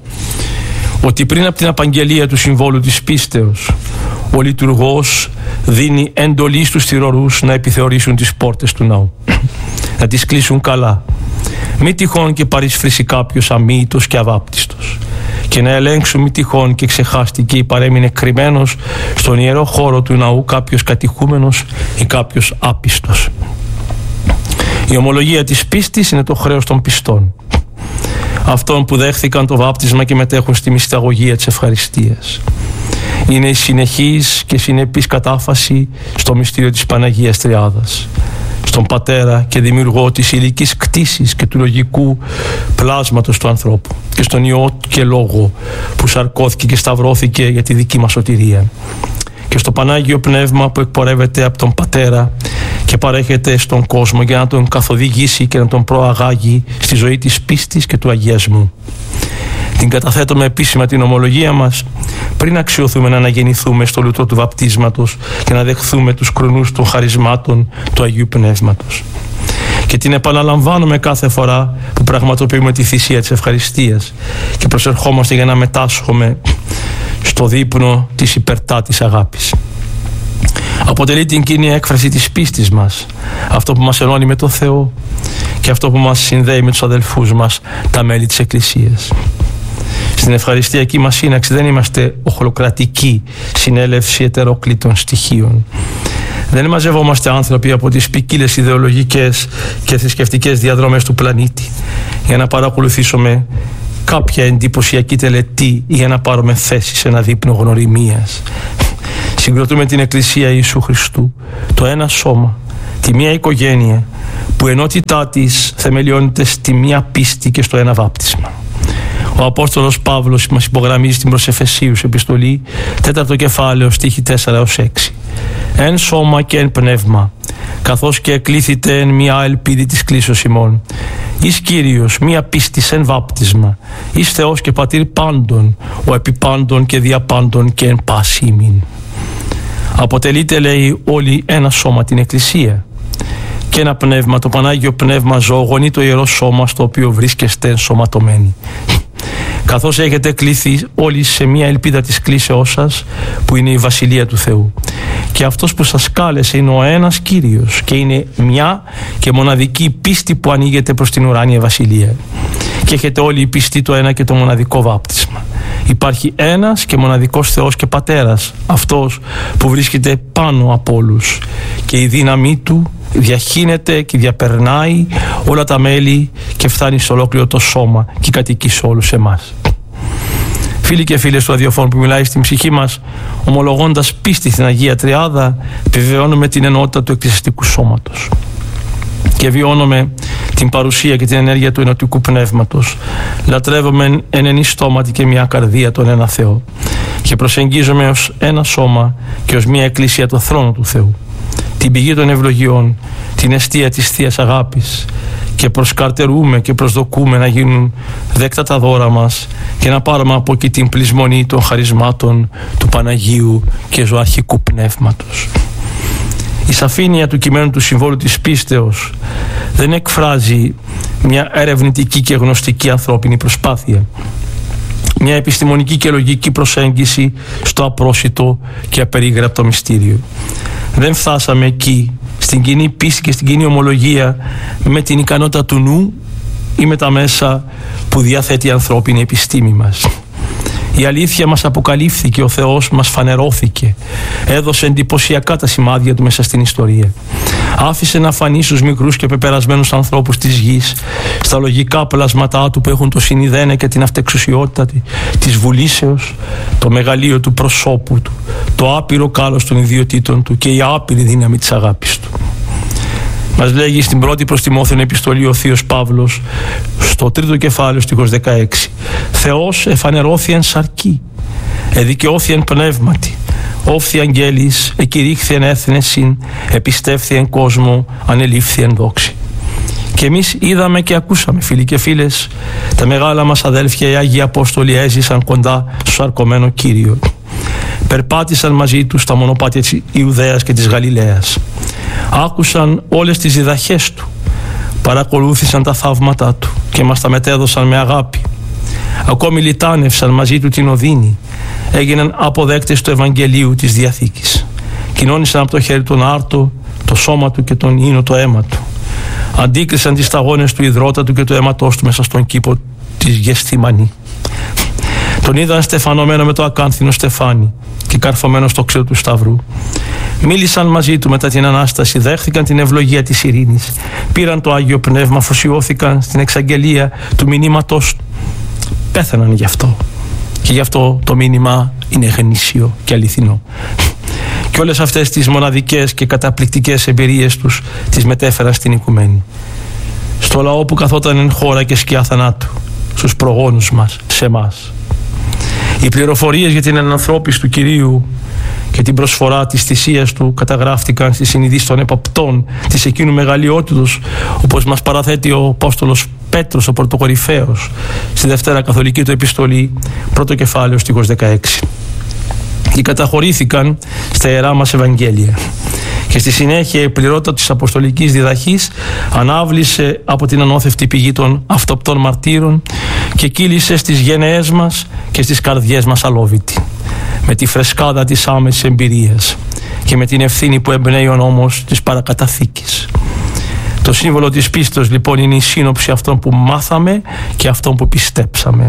Speaker 1: ότι πριν από την απαγγελία του συμβόλου της πίστεως, ο λειτουργός δίνει εντολή στους θυρωρούς να επιθεωρήσουν τις πόρτες του ναού, να τις κλείσουν καλά, μη τυχόν και παρισφρήσει κάποιος αμύητος και αβάπτιστος, και να ελέγξουν μη τυχόν και ξεχάστηκε ή παρέμεινε κρυμμένος στον ιερό χώρο του ναού κάποιος κατηχούμενος ή κάποιος άπιστος. Η ομολογία της πίστης είναι το χρέος των πιστών, αυτών που δέχθηκαν το βάπτισμα και μετέχουν στη μυσταγωγία της ευχαριστίας. Είναι η συνεχής και συνεπής κατάφαση στο μυστήριο της Παναγίας Τριάδας, στον Πατέρα και Δημιουργό της υλικής κτήσης και του λογικού πλάσματος του ανθρώπου, και στον Υιό και Λόγο που σαρκώθηκε και σταυρώθηκε για τη δική μας σωτηρία, και στο Πανάγιο Πνεύμα που εκπορεύεται από τον Πατέρα και παρέχεται στον κόσμο για να τον καθοδηγήσει και να τον προαγάγει στη ζωή της πίστης και του αγιασμού. Την καταθέτουμε επίσημα την ομολογία μας πριν αξιωθούμε να αναγεννηθούμε στο λουτρό του βαπτίσματος και να δεχθούμε τους κρονούς των χαρισμάτων του Αγίου Πνεύματος. Και την επαναλαμβάνουμε κάθε φορά που πραγματοποιούμε τη θυσία της ευχαριστίας και προσερχόμαστε για να μετάσχουμε στο δείπνο της υπερτάτης αγάπης. Αποτελεί την κοινή έκφραση της πίστης μας, αυτό που μας ενώνει με το Θεό και αυτό που μας συνδέει με τους αδελφούς μας, τα μέλη της Εκκλησίας. Στην ευχαριστιακή μας σύναξη δεν είμαστε οχλοκρατική συνέλευση ετερόκλητων στοιχείων. Δεν μαζευόμαστε άνθρωποι από τις ποικίλες ιδεολογικές και θρησκευτικές διαδρομές του πλανήτη για να παρακολουθήσουμε κάποια εντυπωσιακή τελετή ή για να πάρουμε θέση σε ένα δείπνο γνωριμίας. Συγκροτούμε την Εκκλησία Ιησού Χριστού, το ένα σώμα, τη μία οικογένεια που ενότητά της θεμελιώνεται στη μία πίστη και στο ένα βάπτισμα. Ο Απόστολος Παύλος μας υπογραμμίζει στην προς Εφεσίους επιστολή, τέταρτο κεφάλαιο, στίχοι τέσσερα έως έξι. Εν σώμα και εν πνεύμα, καθώς και εκλήθητε εν μία ελπίδη της κλίσεως ημών. Εις Κύριος, μία πίστης εν βάπτισμα, εις Θεός και Πατήρ πάντων, ο επί πάντων και δια πάντων και εν πάση ημίν. Αποτελείται, λέει, όλοι ένα σώμα, την Εκκλησία, και ένα πνεύμα, το Πανάγιο Πνεύμα ζωογονεί το Ιερό Σώμα στο οποίο βρίσκεστε ενσωματωμένοι. Καθώς έχετε κληθεί όλοι σε μια ελπίδα της κλήσεώς σας, που είναι η Βασιλεία του Θεού. Και αυτός που σας κάλεσε είναι ο ένας Κύριος και είναι μια και μοναδική πίστη που ανοίγεται προς την ουράνια Βασιλεία. Και έχετε όλοι οι πιστοί το ένα και το μοναδικό βάπτισμα. Υπάρχει ένας και μοναδικός Θεός και Πατέρας, αυτός που βρίσκεται πάνω από όλους, και η δύναμή του διαχύνεται και διαπερνάει όλα τα μέλη και φτάνει σε ολόκληρο το σώμα και κατοικεί σε όλους εμάς. Φίλοι και φίλες του ραδιοφώνου που μιλάει στην ψυχή μας, ομολογώντας πίστη στην Αγία Τριάδα, επιβεβαιώνουμε την ενότητα του εκκλησιαστικού σώματος και βιώνουμε την παρουσία και την ενέργεια του ενωτικού πνεύματος. Λατρεύουμε εν ενή στόματι και μια καρδία τον ένα Θεό και προσεγγίζουμε ως ένα σώμα και ως μια εκκλησία το θρόνο του Θεού, την πηγή των ευλογιών, την αιστεία της Θείας Αγάπης, και προσκαρτερούμε και προσδοκούμε να γίνουν δέκτα τα δώρα μας και να πάρουμε από εκεί την πλεισμονή των χαρισμάτων του Παναγίου και ζωαρχικού πνεύματος. Η σαφήνεια του κειμένου του συμβόλου της πίστεως δεν εκφράζει μια ερευνητική και γνωστική ανθρώπινη προσπάθεια, μια επιστημονική και λογική προσέγγιση στο απρόσιτο και απερίγραπτο μυστήριο. Δεν φτάσαμε εκεί στην κοινή πίστη και στην κοινή ομολογία με την ικανότητα του νου ή με τα μέσα που διαθέτει η ανθρώπινη επιστήμη μας. Η αλήθεια μας αποκαλύφθηκε, ο Θεός μας φανερώθηκε, έδωσε εντυπωσιακά τα σημάδια του μέσα στην ιστορία. Άφησε να φανεί στους μικρούς και πεπερασμένους ανθρώπους της γης, στα λογικά πλασματά του που έχουν το συνειδένε και την αυτεξουσιότητα της βουλήσεως, το μεγαλείο του προσώπου του, το άπειρο κάλος των ιδιωτήτων του και η άπειρη δύναμη της αγάπης του. Μας λέγει στην πρώτη προς Τιμόθεον επιστολή ο Θείος Παύλος, στο τρίτο κεφάλαιο στίχος δεκαέξι, Θεός εφανερώθη εν σαρκή, εδικαιώθη εν πνεύματι, όφθη αγγέλης, εκηρύχθη εν έθνεσιν, επιστεύθη εν κόσμο, ανελήφθη εν δόξη. Και εμείς είδαμε και ακούσαμε, φίλοι και φίλες, τα μεγάλα μας αδέλφια οι Άγιοι Απόστολοι έζησαν κοντά στο σαρκωμένο Κύριο. Περπάτησαν μαζί τους στα μονοπάτια της Ιουδαίας και της Γαλιλαίας. Άκουσαν όλες τις διδαχές του, παρακολούθησαν τα θαύματά του και μας τα μετέδωσαν με αγάπη. Ακόμη λιτάνευσαν μαζί του την οδύνη, έγιναν αποδέκτες του Ευαγγελίου της Διαθήκης. Κοινώνησαν από το χέρι τον άρτο, το σώμα του και τον ίνο το αίμα του. Αντίκρισαν τις σταγόνες του υδρότα του και του αίματός του μέσα στον κήπο της Γεσθημανή. Τον είδαν στεφανωμένο με το ακάνθινο στεφάνι και καρφωμένο στο ξύλο του Σταυρού. Μίλησαν μαζί του μετά την Ανάσταση, δέχθηκαν την ευλογία της ειρήνης, πήραν το Άγιο Πνεύμα, αφοσιώθηκαν στην εξαγγελία του μηνύματος του. Πέθαναν γι' αυτό. Και γι' αυτό το μήνυμα είναι γνήσιο και αληθινό. Και όλες αυτές τις μοναδικές και καταπληκτικές εμπειρίες τους τις μετέφεραν στην οικουμένη. Στο λαό που καθόταν εν χώρα και σκιά θανάτου, στους προγόνους μας, σε εμάς. Οι πληροφορίες για την ενανθρώπιση του Κυρίου και την προσφορά της θυσίας του καταγράφτηκαν στη συνειδήση των επαπτών της εκείνου μεγαλειότητος, όπως μας παραθέτει ο Απόστολος Πέτρος, ο πρωτοκορυφαίος, στη Δευτέρα Καθολική του Επιστολή, πρώτο κεφάλαιο, στίχος δεκαέξι. Και καταχωρήθηκαν στα ιερά μας Ευαγγέλια. Και στη συνέχεια η πληρότητα της Αποστολικής Διδαχής ανάβλησε από την ανώθευτη πηγή των αυτοπτών μαρτύρων και κύλησε στις γενναίες μας και στις καρδιές μας αλόβητη, με τη φρεσκάδα της άμεσης εμπειρίας και με την ευθύνη που εμπνέει ο νόμος της παρακαταθήκης. Το σύμβολο της πίστεως λοιπόν είναι η σύνοψη αυτών που μάθαμε και αυτών που πιστέψαμε.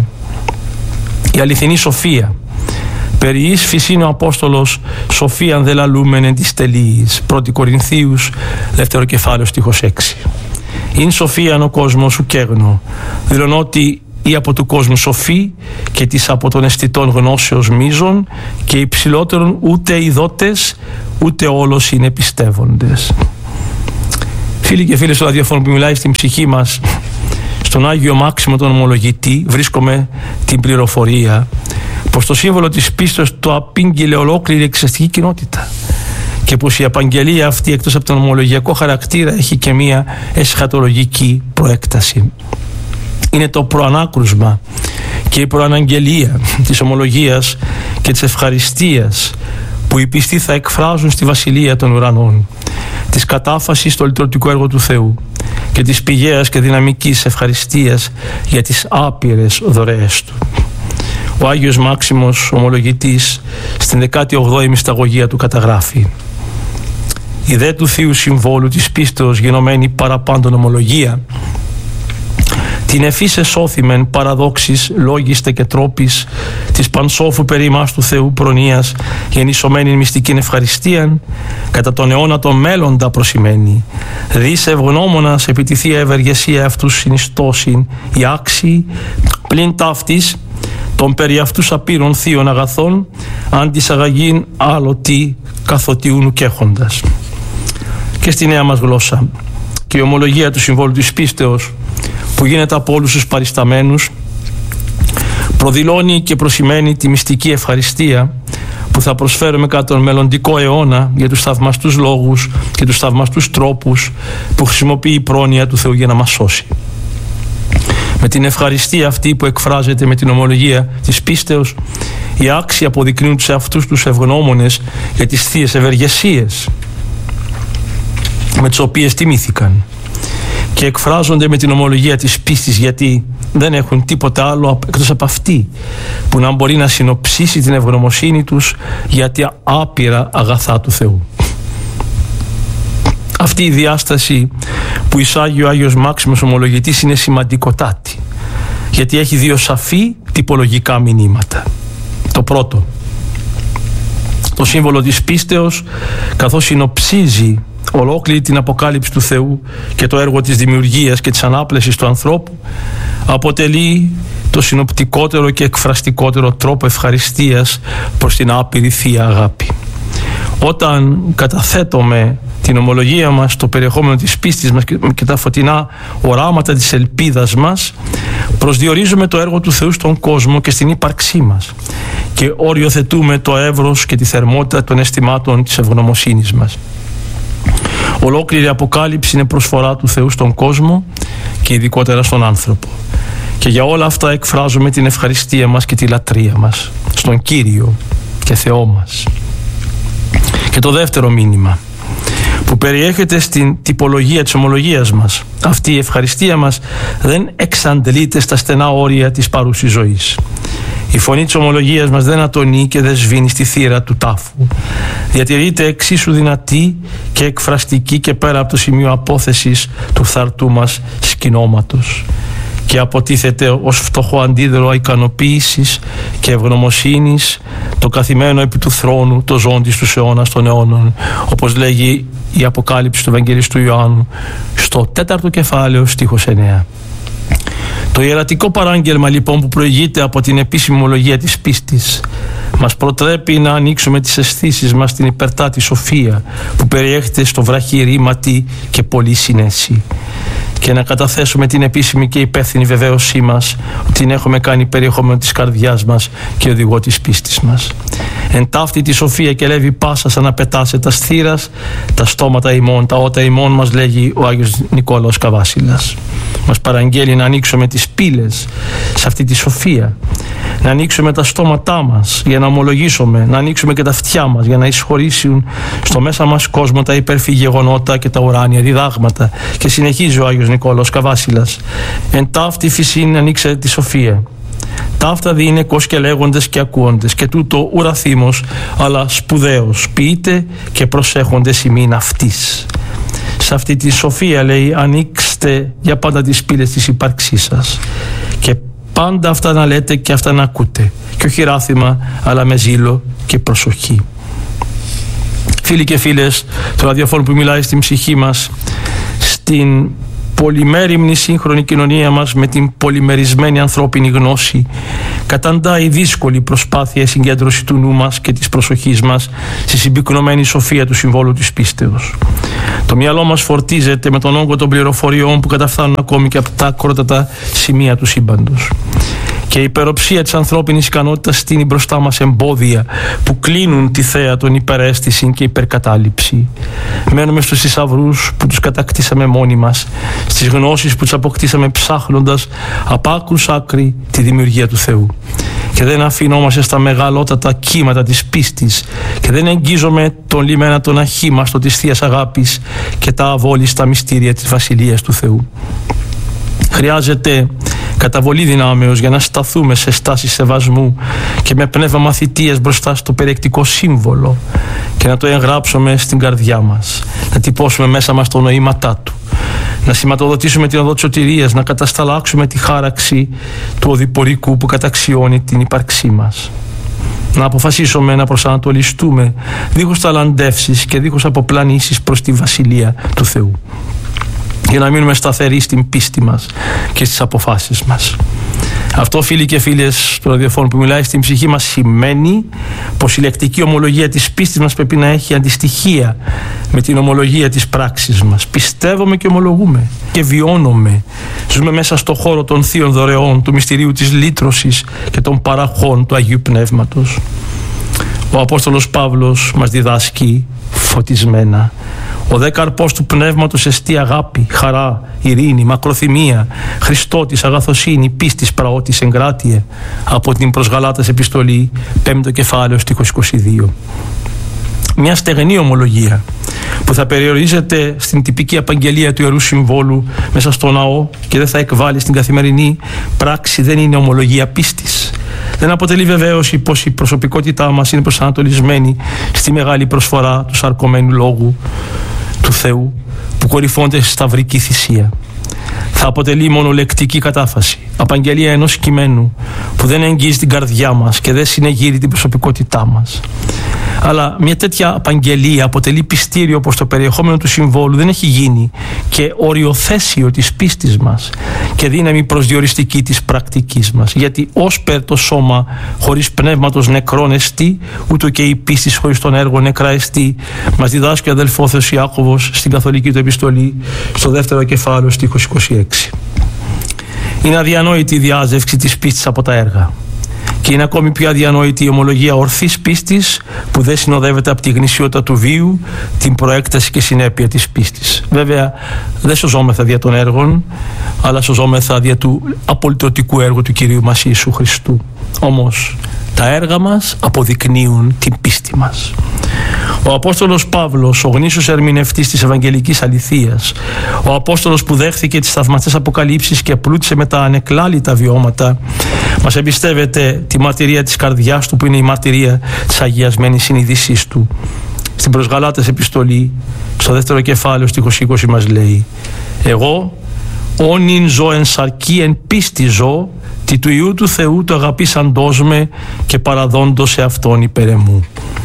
Speaker 1: Η αληθινή σοφία. Περί ίσφυς είναι ο Απόστολος σοφίαν δε λαλούμεν εν της τελείης. πρώτη Κορινθίους, δεύτερο κεφάλαιο, στίχος έξι. Είναι σοφίαν ο κόσμος ουκέγνω. Δηλώνω ότι ή από του κόσμου σοφή και της από των αισθητών γνώσεως μείζων και υψηλότερον ούτε ειδότες ούτε όλος είναι πιστεύοντες. Φίλοι και φίλες, στο ραδιόφωνο που μιλάει στην ψυχή μας, στον Άγιο Μάξιμο τον Ομολογητή, βρίσκομαι την πληροφορία πως το σύμβολο της πίστεως το απήγγειλε ολόκληρη η εκκλησιαστική κοινότητα και πως η απαγγελία αυτή, εκτός από τον ομολογιακό χαρακτήρα, έχει και μία εσχατολογική προέκταση. Είναι το προανάκρουσμα και η προαναγγελία της ομολογίας και της ευχαριστίας που οι πιστοί θα εκφράζουν στη Βασιλεία των Ουρανών, της κατάφασης στο λειτουργικό έργο του Θεού και της πηγαίας και δυναμικής ευχαριστίας για τις άπειρες δωρεές Του. Ο Άγιος Μάξιμος Ομολογητής στην δεκάτη ογδόη μυσταγωγία του καταγράφει: «Η δε του Θείου Συμβόλου της πίστεως γενομένη παραπάντων ομολογία, την εφής εσώθημεν παραδόξης λόγιστε και τρόπης της πανσόφου περί ημάς του Θεού προνοίας γεννησομένην μυστικήν ευχαριστίαν κατά τον αιώνα το μέλλοντα προσημένει δις ευγνώμονας επί τη θεία ευεργεσία αυτούς συνιστώσιν οι άξιοι πλην ταύτης των περί αυτούς απείρων θείων αγαθών αντισαγαγήν άλλο τι καθοτιούν ουκέχοντας». Και στη νέα μας γλώσσα και η ομολογία του Συμβόλου της Πίστεως που γίνεται από όλους τους παρισταμένους προδηλώνει και προσημαίνει τη μυστική ευχαριστία που θα προσφέρουμε κατά τον μελλοντικό αιώνα για τους θαυμαστούς λόγους και τους θαυμαστούς τρόπους που χρησιμοποιεί η πρόνοια του Θεού για να μας σώσει. Με την ευχαριστία αυτή που εκφράζεται με την ομολογία της πίστεως, οι άξιοι αποδεικνύουν σε αυτούς τους ευγνώμονες για τις θείες ευεργεσίες με τις οποίες τιμήθηκαν και εκφράζονται με την ομολογία της πίστης, γιατί δεν έχουν τίποτα άλλο εκτός από αυτή που να μπορεί να συνοψίσει την ευγνωμοσύνη τους για τα άπειρα αγαθά του Θεού. Αυτή η διάσταση που εισάγει ο Άγιος Μάξιμος Ομολογητής είναι σημαντικότατη, γιατί έχει δύο σαφή τυπολογικά μηνύματα. Το πρώτο, το σύμβολο της πίστεως, καθώς συνοψίζει ολόκληρη την αποκάλυψη του Θεού και το έργο της δημιουργίας και της ανάπλεσης του ανθρώπου, αποτελεί το συνοπτικότερο και εκφραστικότερο τρόπο ευχαριστίας προς την άπειρη Θεία Αγάπη. Όταν καταθέτουμε την ομολογία μας, το περιεχόμενο της πίστης μας και τα φωτεινά οράματα της ελπίδας μας, προσδιορίζουμε το έργο του Θεού στον κόσμο και στην ύπαρξή μας και οριοθετούμε το εύρος και τη θερμότητα των αισθημάτων της ευγνωμοσύνης μας. Ολόκληρη η Αποκάλυψη είναι προσφορά του Θεού στον κόσμο και ειδικότερα στον άνθρωπο. Και για όλα αυτά εκφράζουμε την ευχαριστία μας και τη λατρεία μας στον Κύριο και Θεό μας. Και το δεύτερο μήνυμα που περιέχεται στην τυπολογία της ομολογίας μας, αυτή η ευχαριστία μας δεν εξαντλείται στα στενά όρια της παρούσης ζωής. Η φωνή της ομολογίας μας δεν ατονεί και δεν σβήνει στη θύρα του τάφου. Διατηρείται εξίσου δυνατή και εκφραστική και πέρα από το σημείο απόθεσης του φθαρτού μας σκηνώματος και αποτίθεται ως φτωχό αντίδωρο ικανοποίησης και ευγνωμοσύνης το καθημένο επί του θρόνου, το ζώντης τους αιώνας των αιώνων, όπως λέγει η Αποκάλυψη του Ευαγγελιστού Ιωάννου στο τέταρτο κεφάλαιο στίχος εννέα. Το ιερατικό παράγγελμα λοιπόν που προηγείται από την επίσημη ομολογία της πίστης μας προτρέπει να ανοίξουμε τις αισθήσεις μας στην υπερτάτη σοφία που περιέχεται στο βραχή ρήματι και πολύ συνέση και να καταθέσουμε την επίσημη και υπεύθυνη βεβαίωσή μας ότι την έχουμε κάνει περιεχόμενο της καρδιάς μας και οδηγό της πίστης μας. Εν ταύτη τη σοφία και λέβει πάσα σαν να πετάσε τα στήρας, τα στόματα ημών, τα ότα ημών, μας λέγει ο Άγιος Νικόλαος Καβάσιλας. Μας παραγγέλει να ανοίξουμε τις πύλες σε αυτή τη σοφία, να ανοίξουμε τα στόματά μας για να ομολογήσουμε, να ανοίξουμε και τα αυτιά μας για να εισχωρήσουν στο μέσα μας κόσμο τα υπερφή γεγονότα και τα ουράνια διδάγματα. Και συνεχίζει ο Άγιος Νικόλαος Καβάσιλας: εν ταύτη φυσήν ανοίξε τη σοφία. Ταύτα δι είναι κος και λέγοντες και ακούοντες και τούτο ουραθήμος αλλά σπουδαίος ποιείται και προσέχοντες ημίν αυτής. σε αυτή τη σοφία, λέει, ανοίξτε για πάντα τις πύλες της ύπαρξής σας και πάντα αυτά να λέτε και αυτά να ακούτε, και όχι ράθιμα, αλλά με ζήλο και προσοχή. Φίλοι και φίλες, το ραδιόφωνο που μιλάει στην ψυχή μας, στην πολυμέριμνη σύγχρονη κοινωνία μας με την πολυμερισμένη ανθρώπινη γνώση, καταντά η δύσκολη προσπάθεια η συγκέντρωση του νου μας και της προσοχής μας στη συμπυκνωμένη σοφία του συμβόλου της πίστεως. Το μυαλό μας φορτίζεται με τον όγκο των πληροφοριών που καταφθάνουν ακόμη και από τα ακρότατα σημεία του σύμπαντος. Και η υπεροψία της ανθρώπινης ικανότητας στείνει μπροστά μας εμπόδια που κλείνουν τη θέα των υπεραίσθηση και υπερκατάληψη. Μένουμε στους θησαυρούς που τους κατακτήσαμε μόνοι μας, στις γνώσεις που τους αποκτήσαμε ψάχνοντας από άκρου σ' άκρη τη δημιουργία του Θεού. Και δεν αφήνομαστε στα μεγαλότατα κύματα της πίστης και δεν εγγίζομαι τον λιμένα τον αχήμαστο της Θείας Αγάπης και τα αβόλιστα μυστήρια της Βασιλείας του Θεού. Χρειάζεται καταβολή δυνάμεως για να σταθούμε σε στάση σεβασμού και με πνεύμα μαθητείας μπροστά στο περιεκτικό σύμβολο και να το εγγράψουμε στην καρδιά μας, να τυπώσουμε μέσα μας τα νοήματά του, να σηματοδοτήσουμε την οδό της σωτηρίας, να κατασταλάξουμε τη χάραξη του οδηπορικού που καταξιώνει την ύπαρξή μας, να αποφασίσουμε να προσανατολιστούμε δίχως ταλαντεύσεις και δίχως αποπλανήσεις προς τη Βασιλεία του Θεού, για να μείνουμε σταθεροί στην πίστη μας και στις αποφάσεις μας. Αυτό, φίλοι και φίλες του ραδιοφώνου που μιλάει στην ψυχή μας, σημαίνει πως η λεκτική ομολογία της πίστης μας πρέπει να έχει αντιστοιχεία με την ομολογία της πράξης μας. Πιστεύουμε και ομολογούμε και βιώνουμε. Ζούμε μέσα στο χώρο των θείων δωρεών, του μυστηρίου της λύτρωσης και των παραχών του Αγίου Πνεύματος. Ο Απόστολος Παύλος μας διδάσκει φωτισμένα: ο δε καρπός του πνεύματος εστί αγάπη, χαρά, ειρήνη, μακροθυμία, Χριστότης, αγαθοσύνη, πίστης, πραότης, εγκράτεια. Από την προς Γαλάτας επιστολή, πέμπτο κεφάλαιο, στίχος είκοσι δύο. Μια στεγνή ομολογία που θα περιορίζεται στην τυπική απαγγελία του Ιερού Συμβόλου μέσα στο ναό και δεν θα εκβάλει στην καθημερινή πράξη, δεν είναι ομολογία πίστης. Δεν αποτελεί βεβαίωση πως η προσωπικότητά μας είναι προσανατολισμένη στη μεγάλη προσφορά του σαρκωμένου λόγου του Θεού που κορυφώνται στη σταυρική θυσία. Θα αποτελεί μόνο λεκτική κατάφαση, απαγγελία ενός κειμένου που δεν εγγύζει την καρδιά μας και δεν συνεγείρει την προσωπικότητά μας. Αλλά μια τέτοια απαγγελία αποτελεί πιστήριο πως το περιεχόμενο του συμβόλου δεν έχει γίνει και οριοθέσιο της πίστης μας και δύναμη προσδιοριστική της πρακτικής μας. Γιατί όσπερ το σώμα χωρίς πνεύματος νεκρόν εστί, ούτω και η πίστη χωρίς τον έργο νεκρά εστί, μας διδάσκει ο αδελφός Ιάκωβος στην καθολική του επιστολή στο δεύτερο κεφάλαιο, στίχος είκοσι έξι. Είναι αδιανόητη η διάζευξη της πίστης από τα έργα. Και είναι ακόμη πιο αδιανόητη η ομολογία ορθής πίστης που δεν συνοδεύεται από τη γνησιότητα του βίου, την προέκταση και συνέπεια της πίστης. Βέβαια, δεν σωζόμεθα δια των έργων, αλλά σωζόμεθα δια του απολυτρωτικού έργου του Κυρίου μας Ιησού Χριστού. Όμως, τα έργα μας αποδεικνύουν την πίστη μας. Ο Απόστολος Παύλος, ο γνήσιος ερμηνευτής της Ευαγγελικής Αληθείας, ο Απόστολος που δέχθηκε τις θαυμαστές αποκαλύψεις και πλούτησε με τα ανεκλάλητα βιώματα, μας εμπιστεύεται τη μαρτυρία της καρδιάς του που είναι η μαρτυρία της αγιασμένης συνείδησής του. Στην προς Γαλάτας επιστολή, στο δεύτερο κεφάλαιο, στίχος είκοσι, μας λέει: εγώ όνειν ζω εν σαρκή εν πίστη ζω, τι του Υιού του Θεού το αγαπήσαντός με και παραδόντος σε Αυτόν υπέρ εμού.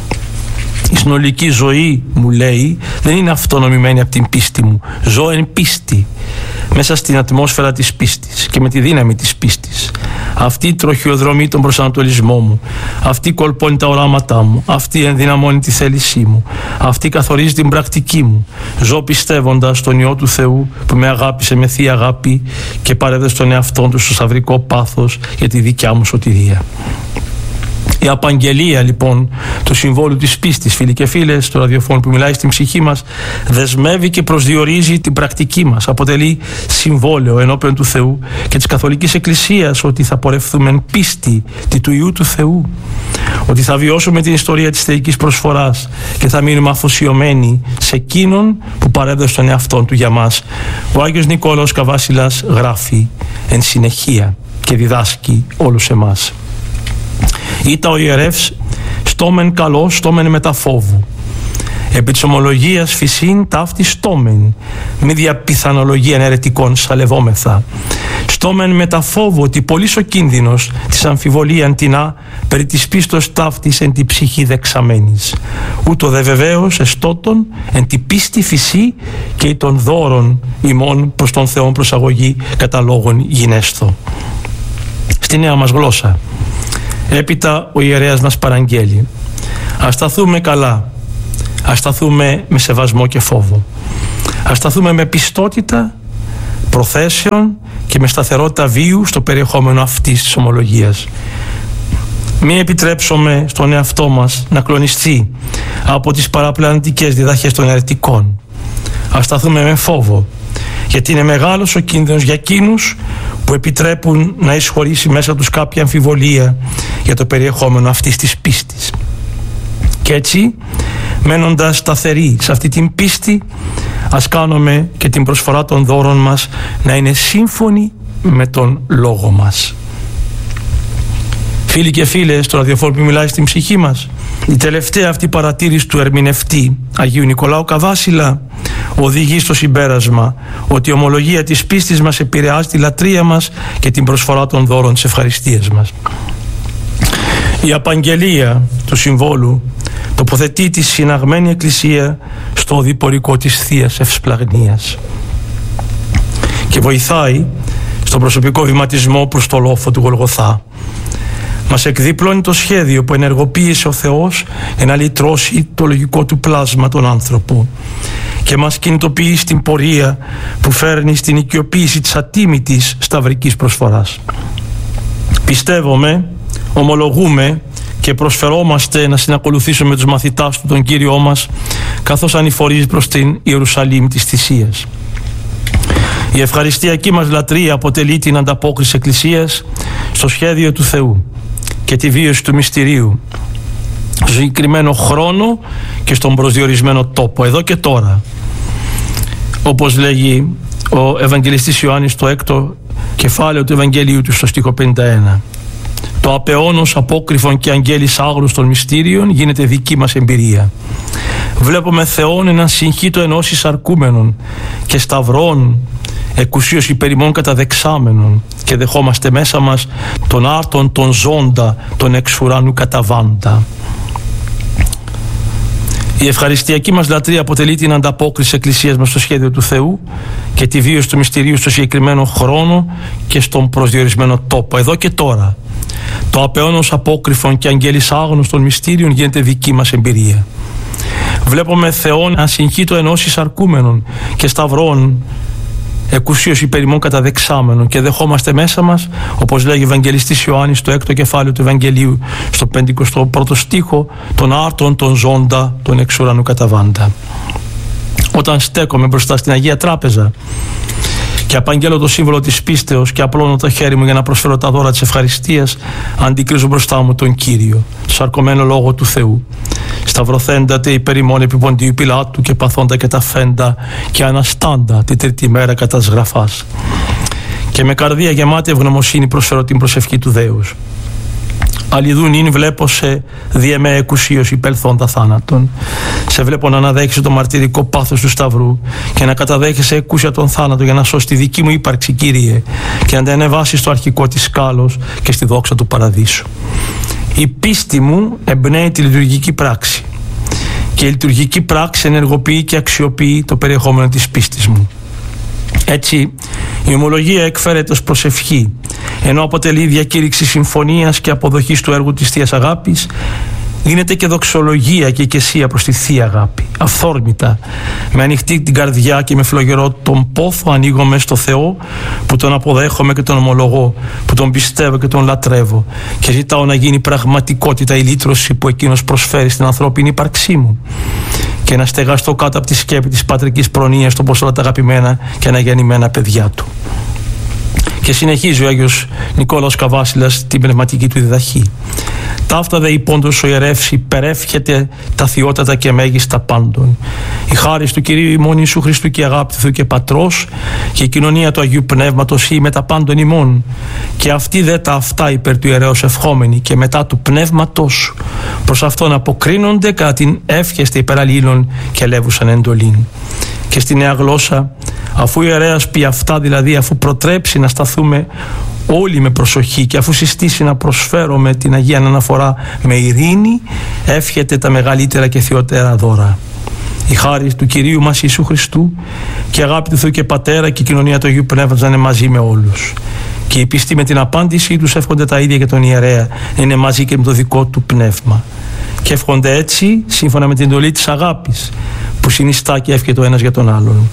Speaker 1: Η συνολική ζωή, μου λέει, δεν είναι αυτονομημένη από την πίστη μου. Ζω εν πίστη, μέσα στην ατμόσφαιρα της πίστης και με τη δύναμη της πίστης. Αυτή τροχιοδρομεί τον προσανατολισμό μου. Αυτή κολπώνει τα οράματά μου. Αυτή ενδυναμώνει τη θέλησή μου. Αυτή καθορίζει την πρακτική μου. Ζω πιστεύοντας στον Υιό του Θεού που με αγάπησε με θεία αγάπη και παρέδωσε τον εαυτόν του στο σταυρικό πάθος για τη δικιά μου σωτηρία. Η απαγγελία λοιπόν του συμβόλου της πίστης, φίλοι και φίλες, στο ραδιοφώνου που μιλάει στην ψυχή μας, δεσμεύει και προσδιορίζει την πρακτική μας. Αποτελεί συμβόλαιο ενώπιον του Θεού και της Καθολικής Εκκλησίας ότι θα πορευθούμε εν πίστη τη του Υιού του Θεού, ότι θα βιώσουμε την ιστορία της θεϊκής προσφοράς και θα μείνουμε αφοσιωμένοι σε εκείνον που παρέδωσε τον εαυτόν του για μας. Ο Άγιος Νικόλαος Καβάσιλας γράφει εν συνεχεία και διδάσκει όλους εμάς: «Ήτα ο ιερεύς στόμεν καλός, στόμεν μετα φόβου. Επί της ομολογίας φυσίν ταύτη στόμεν, μη δια πιθανολογία ερετικών σαλευόμεθα. Στόμεν με τα φόβο ότι πολύς ο κίνδυνος της αμφιβολίαν τεινά περί της πίστος ταύτης εν τη ψυχή δεξαμένης. Ούτω δε βεβαίως εστότων εν τη πίστη φυσή και των δώρων ημών προς τον Θεόν προσαγωγή κατά λόγων γινέστο. Στη νέα μας γλώσσα. Έπειτα ο ιερέας μας παραγγέλει: ας σταθούμε καλά, ας σταθούμε με σεβασμό και φόβο, ας σταθούμε με πιστότητα προθέσεων και με σταθερότητα βίου στο περιεχόμενο αυτής της ομολογίας. Μην επιτρέψουμε στον εαυτό μας να κλονιστεί από τις παραπλανητικές διδαχές των αιρετικών. Ας σταθούμε με φόβο, γιατί είναι μεγάλος ο κίνδυνος για εκείνους που επιτρέπουν να εισχωρήσει μέσα τους κάποια αμφιβολία για το περιεχόμενο αυτής της πίστης. Και έτσι, μένοντας σταθεροί σε αυτή την πίστη, ας κάνουμε και την προσφορά των δώρων μας να είναι σύμφωνη με τον λόγο μας. Φίλοι και φίλες, το ραδιοφόρο που μιλάει στην ψυχή μας, η τελευταία αυτή παρατήρηση του ερμηνευτή Αγίου Νικολάου Καβάσιλα οδηγεί στο συμπέρασμα ότι η ομολογία της πίστης μας επηρεάζει τη λατρεία μας και την προσφορά των δώρων της ευχαριστίας μας. Η απαγγελία του συμβόλου τοποθετεί τη συναγμένη Εκκλησία στο οδηπορικό της Θείας Ευσπλαγνίας και βοηθάει στον προσωπικό βηματισμό προς το λόφο του Γολγοθά. Μας εκδιπλώνει το σχέδιο που ενεργοποίησε ο Θεός για να λυτρώσει το λογικό του πλάσμα τον άνθρωπο και μας κινητοποιεί στην πορεία που φέρνει στην οικειοποίηση της ατίμητης σταυρικής προσφοράς. Πιστεύουμε, ομολογούμε και προσφερόμαστε να συνακολουθήσουμε με τους μαθητάς του τον Κύριό μας καθώς ανηφορίζει προς την Ιερουσαλήμ της θυσίας. Η ευχαριστιακή μας λατρεία αποτελεί την ανταπόκριση Εκκλησίας στο σχέδιο του Θεού και τη βίωση του μυστηρίου στο συγκεκριμένο χρόνο και στον προσδιορισμένο τόπο, εδώ και τώρα. Όπως λέγει ο Ευαγγελιστής Ιωάννης στο έκτο κεφάλαιο του Ευαγγελίου του στο στίχο πενήντα ένα. Το απεώνος απόκριφων και αγγέλης άγρους των μυστήριων γίνεται δική μας εμπειρία. Βλέπουμε Θεόν έναν συγχύτο ενώσεις αρκούμενων και σταυρών εκουσίως υπερημών καταδεξάμενων και δεχόμαστε μέσα μας τον άρτον τον ζώντα τον εξ ουρανού καταβάντα. Η ευχαριστιακή μας λατρεία αποτελεί την ανταπόκριση της Εκκλησίας μας στο σχέδιο του Θεού και τη βίωση του μυστηρίου στο συγκεκριμένο χρόνο και στον προσδιορισμένο τόπο, εδώ και τώρα. Το απεώνος απόκριφων και αγγέλης άγνους των μυστήριων γίνεται δική μας εμπειρία. Βλέπουμε Θεόν ασυγχύτω ενώσεις αρκούμενων και σταυρών εκουσίως υπερημών καταδεξάμενων και δεχόμαστε μέσα μας, όπως λέγει ο Ευαγγελιστής Ιωάννης στο έκτο κεφάλαιο του Ευαγγελίου στο πενηκοστό πρώτο στίχο, τον άρτον τον ζώντα τον εξ ουρανού καταβάντα. Όταν στέκομαι μπροστά στην Αγία Τράπεζα και απαγγέλω το σύμβολο της πίστεως και απλώνω το χέρι μου για να προσφέρω τα δώρα της ευχαριστίας, αντικρίζω μπροστά μου τον Κύριο, το σαρκωμένο Λόγο του Θεού. Σταυρωθέντατε υπέρ ημών επί Ποντίου Πιλάτου και παθώντα και τα φέντα και αναστάντα τη τρίτη μέρα κατά της γραφάς. Και με καρδία γεμάτη ευγνωμοσύνη προσφέρω την προσευχή του Δέους. Αλλιδούν ειν βλέπω σε διεμέ εκουσίως υπελθόντα θάνατον. Σε βλέπω να αναδέχεσαι το μαρτυρικό πάθος του Σταυρού και να καταδέχεσαι εκούσια τον θάνατο για να σώσει τη δική μου ύπαρξη, Κύριε, και να τα ανεβάσει στο αρχικό της σκάλος και στη δόξα του παραδείσου. Η πίστη μου εμπνέει τη λειτουργική πράξη και η λειτουργική πράξη ενεργοποιεί και αξιοποιεί το περιεχόμενο της πίστης μου. Έτσι, η ομολογία εκφέρεται ως προσευχή, ενώ αποτελεί διακήρυξη συμφωνίας και αποδοχής του έργου της Θείας Αγάπης, γίνεται και δοξολογία και οικεσία προς τη Θεία Αγάπη. Αυθόρμητα, με ανοιχτή την καρδιά και με φλογερό τον πόθο ανοίγομαι στο Θεό που τον αποδέχομαι και τον ομολογώ, που τον πιστεύω και τον λατρεύω και ζητάω να γίνει πραγματικότητα η λύτρωση που εκείνος προσφέρει στην ανθρώπινη ύπαρξή μου και να στεγαστώ κάτω από τη σκέπη της πατρικής προνοίας όπως όλα τα αγαπημένα και αναγεννημένα παιδιά του. Και συνεχίζει ο Άγιος Νικόλαος Καβάσιλας την πνευματική του διδαχή. Ταύτα δε υπόντως ο ιερεύς υπερεύχεται τα θειότατα και μέγιστα πάντων. Η χάρις του Κυρίου ημών Ιησού Χριστού και η αγάπη του Θεού και Πατρός και η κοινωνία του Αγίου Πνεύματος ή με τα πάντων ημών, και αυτοί δε τα αυτά υπέρ του ιερέως ευχόμενοι και μετά του Πνεύματος σου προς αυτόν αποκρίνονται κατά την εύχεστε υπεραλλήλων και ελεύουσαν εντολήν. Και στη Νέα Γλώσσα, αφού ο ιερέας πει αυτά, δηλαδή αφού προτρέψει να σταθούμε όλοι με προσοχή και αφού συστήσει να προσφέρουμε την Αγία Αναφορά με ειρήνη, εύχεται τα μεγαλύτερα και θεότερα δώρα. Η χάρις του Κυρίου μας Ιησού Χριστού και η αγάπη του Θεού και Πατέρα και η κοινωνία του Αγίου Πνεύματος να είναι μαζί με όλους. Και οι πιστοί με την απάντησή τους εύχονται τα ίδια για τον ιερέα, να είναι μαζί και με το δικό του πνεύμα. Και εύχονται έτσι σύμφωνα με την εντολή της αγάπης που συνιστά και εύχεται ο ένας για τον άλλον.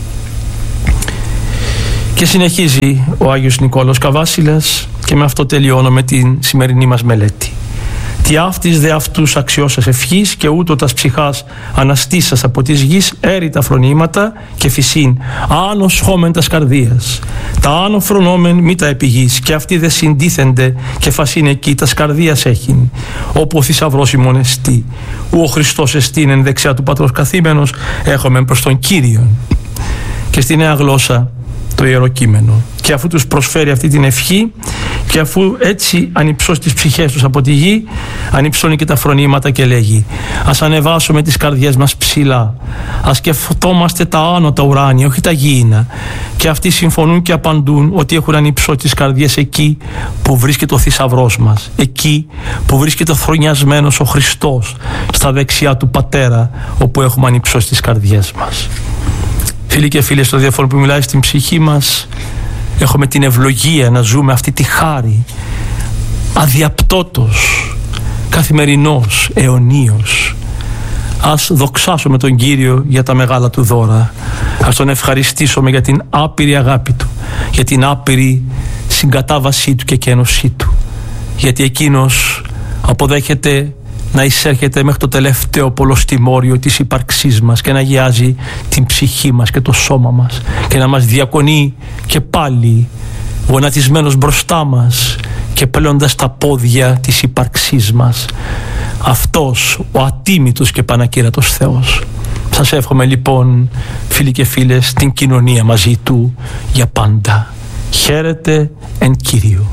Speaker 1: Και συνεχίζει ο Άγιος Νικόλαος Καβάσιλας και με αυτό τελειώνω με την σημερινή μας μελέτη. Τι αυτής δε αυτούς αξιώσας ευχής και ούτω τας ψυχάς αναστήσας από της γης έρητα φρονήματα και φυσίν άνω σχόμεν τας καρδίας. Τα άνω φρονόμεν μη τα επιγείς και αυτοί δε συντίθενται και φασίν εκεί τας καρδίας έχειν. Όπου ο θησαυρός ημών εστί, ου ο Χριστός εστίν εν δεξιά του Πατρός καθήμενος, έχομεν προς τον Κύριον. Και στη Νέα Γλώσσα το Ιερό Κείμενο. Και αφού τους προσφέρει αυτή την ευχή και αφού έτσι ανυψώσει τις ψυχές τους από τη γη, ανυψώνει και τα φρονήματα και λέγει: ας ανεβάσουμε τις καρδιές μας ψηλά, ας σκεφτόμαστε τα άνω τα ουράνια, όχι τα γήινα. Και αυτοί συμφωνούν και απαντούν ότι έχουν ανυψώσει τις καρδιές εκεί που βρίσκεται ο θησαυρός μας, εκεί που βρίσκεται θρονιασμένος ο Χριστός, στα δεξιά του Πατέρα, όπου έχουμε ανυψώσει τις καρδιές μας. Φίλοι και φίλες, στο διαφορό που μιλάει στην ψυχή μας, έχουμε την ευλογία να ζούμε αυτή τη χάρη αδιαπτώτος, καθημερινός, αιωνίως. Ας δοξάσουμε τον Κύριο για τα μεγάλα του δώρα. Ας τον ευχαριστήσουμε για την άπειρη αγάπη του, για την άπειρη συγκατάβασή του και κένωσή του. Γιατί εκείνος αποδέχεται να εισέρχεται μέχρι το τελευταίο πολλοστιμόριο της ύπαρξής μας και να αγιάζει την ψυχή μας και το σώμα μας και να μας διακονεί και πάλι γονατισμένος μπροστά μας και πλέοντας τα πόδια της ύπαρξής μας. Αυτός ο ατίμητος και πανακύρατος Θεός. Σας εύχομαι λοιπόν, φίλοι και φίλες, την κοινωνία μαζί του για πάντα. Χαίρετε εν Κύριου.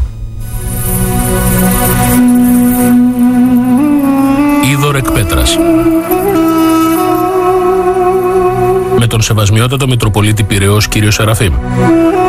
Speaker 2: Είδωρ εκ Πέτρας. Με τον Σεβασμιότατο Μητροπολίτη Πειραιώς κύριο Σεραφείμ.